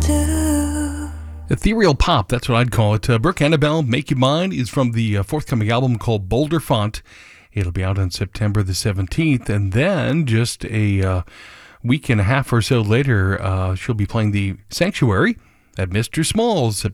Ethereal pop, that's what I'd call it. Brooke Annabelle, Make You Mine, is from the forthcoming album called Boulder Font. It'll be out on September the 17th. And then just a week and a half or so later, she'll be playing the Sanctuary at Mr. Small's